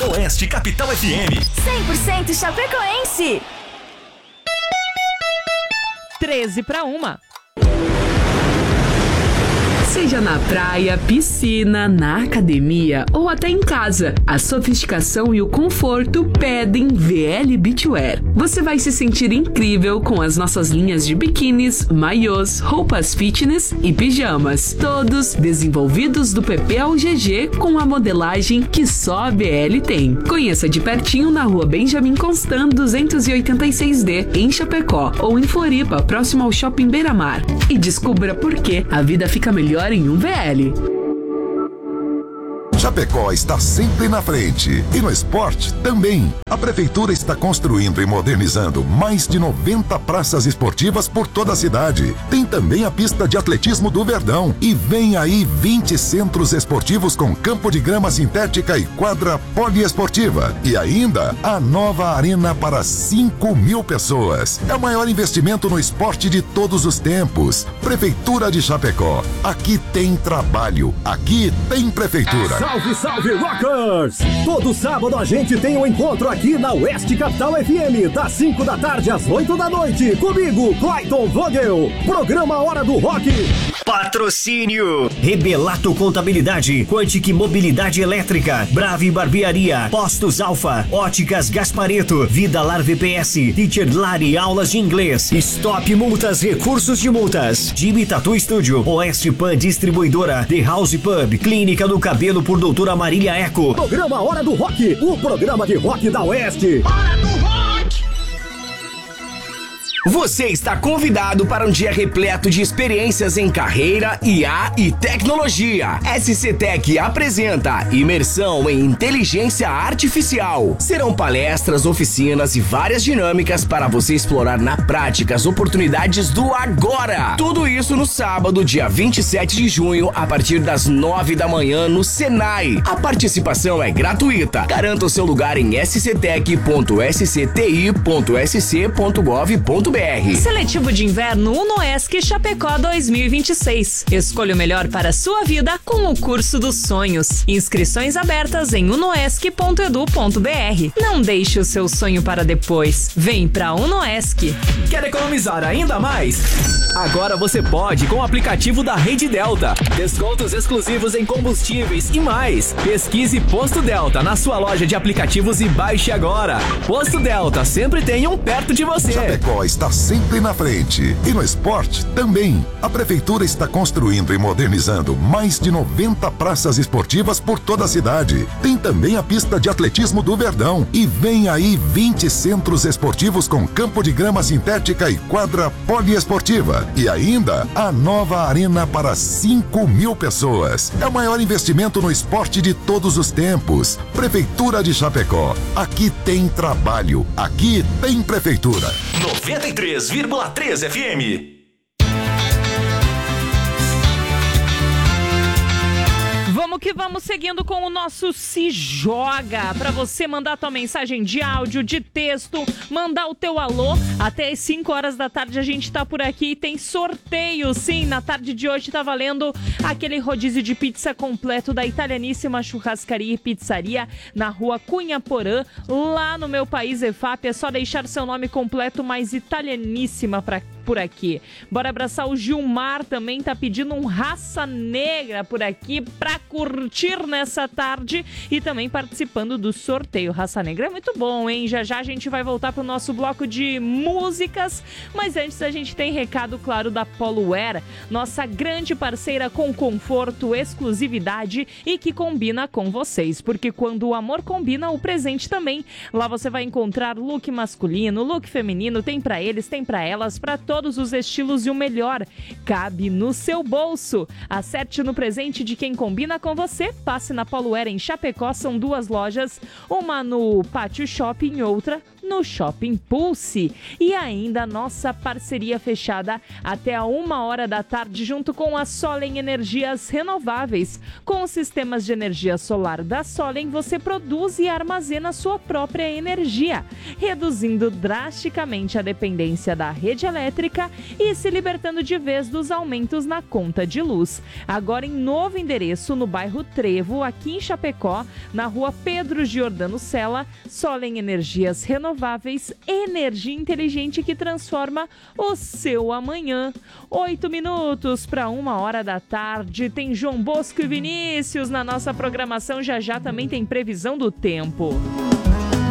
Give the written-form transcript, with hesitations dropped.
Oeste Capital FM. 100% chapecoense. 12:50. Seja na praia, piscina, na academia ou até em casa, a sofisticação e o conforto pedem VL Beachwear. Você vai se sentir incrível com as nossas linhas de biquínis, maiôs, roupas fitness e pijamas. Todos desenvolvidos do PP ao GG com a modelagem que só a VL tem. Conheça de pertinho na rua Benjamin Constant 286D, em Chapecó, ou em Floripa, próximo ao Shopping Beira-Mar. E descubra por que a vida fica melhor em um VL. Chapecó está sempre na frente e no esporte também. A Prefeitura está construindo e modernizando mais de 90 praças esportivas por toda a cidade. Tem também a pista de atletismo do Verdão e vem aí 20 centros esportivos com campo de grama sintética e quadra poliesportiva. E ainda a nova arena para 5.000 pessoas. É o maior investimento no esporte de todos os tempos. Prefeitura de Chapecó. Aqui tem trabalho. Aqui tem Prefeitura. Salve, salve, Rockers! Todo sábado a gente tem um encontro aqui na Oeste Capital FM, das 5 da tarde às 8 da noite. Comigo, Clayton Vogel. Programa Hora do Rock. Patrocínio: Rebelato Contabilidade, Quantic Mobilidade Elétrica, Brave Barbearia, Postos Alfa, Óticas Gaspareto, Vidalar VPS, Teacher Lari Aulas de Inglês, Stop Multas, Recursos de Multas, Jimmy Tattoo Studio, Oeste Pan Distribuidora, The House Pub, Clínica do Cabelo por Doutora Marília Eco. Programa Hora do Rock, o programa de rock da Oeste. Hora do Rock! Você está convidado para um dia repleto de experiências em carreira, IA e tecnologia. SC Tech apresenta Imersão em Inteligência Artificial. Serão palestras, oficinas e várias dinâmicas para você explorar na prática as oportunidades do agora. Tudo isso no sábado, dia 27 de junho, a partir das 9 da manhã no Senai. A participação é gratuita. Garanta o seu lugar em sctech.sci.sc.gov.br. Seletivo de Inverno UNOESC Chapecó 2026. Escolha o melhor para a sua vida com o curso dos sonhos. Inscrições abertas em unoesc.edu.br. Não deixe o seu sonho para depois. Vem pra UNOESC. Quer economizar ainda mais? Agora você pode com o aplicativo da Rede Delta. Descontos exclusivos em combustíveis e mais. Pesquise Posto Delta na sua loja de aplicativos e baixe agora. Posto Delta, sempre tem um perto de você. Chapecó está sempre na frente e no esporte também. A Prefeitura está construindo e modernizando mais de 90 praças esportivas por toda a cidade. Tem também a pista de atletismo do Verdão e vem aí 20 centros esportivos com campo de grama sintética e quadra poliesportiva. E ainda a nova arena para 5.000 pessoas. É o maior investimento no esporte de todos os tempos. Prefeitura de Chapecó. Aqui tem trabalho. Aqui tem Prefeitura. 93,3 FM. Vamos que vamos, seguindo com o nosso Se Joga. Para você mandar tua mensagem de áudio, de texto, mandar o teu alô. Até as 5 horas da tarde a gente tá por aqui e tem sorteio. Sim, na tarde de hoje tá valendo aquele rodízio de pizza completo da Italianíssima Churrascaria e Pizzaria na rua Cunha Porã, lá no Meu País EFAP. É só deixar seu nome completo mais Italianíssima por aqui. Bora abraçar o Gilmar, também tá pedindo um Raça Negra por aqui pra curtir nessa tarde e também participando do sorteio. Raça Negra é muito bom, hein? Já já a gente vai voltar pro nosso bloco de músicas, mas antes a gente tem recado, claro, da Poluwear, nossa grande parceira com conforto, exclusividade e que combina com vocês, porque quando o amor combina, o presente também. Lá você vai encontrar look masculino, look feminino, tem pra eles, tem pra elas, pra todos os estilos e o melhor cabe no seu bolso. Acerte no presente de quem combina com você. Passe na Poluwear em Chapecó, são 2 lojas, uma no Pátio Shopping e outra no Shopping Pulse. E ainda nossa parceria fechada até a 1 hora da tarde junto com a Solen Energias Renováveis. Com os sistemas de energia solar da Solen, você produz e armazena sua própria energia, reduzindo drasticamente a dependência da rede elétrica elétrica e se libertando de vez dos aumentos na conta de luz. Agora em novo endereço no bairro Trevo, aqui em Chapecó, na rua Pedro Giordano Sela, Solen Energias Renováveis, energia inteligente que transforma o seu amanhã. 8 minutos para 1h da tarde, tem João Bosco e Vinícius na nossa programação, já também tem previsão do tempo.